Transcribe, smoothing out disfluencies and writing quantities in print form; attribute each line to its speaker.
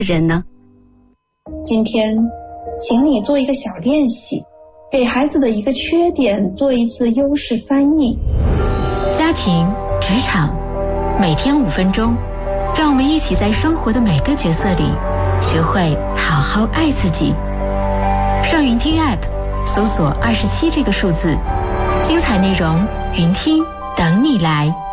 Speaker 1: 人呢？
Speaker 2: 今天请你做一个小练习，给孩子的一个缺点做一次优势翻译。
Speaker 3: 家庭、职场，每天5分钟，让我们一起在生活的每个角色里学会好好爱自己。上云听 App 搜索27这个数字，精彩内容云听等你来。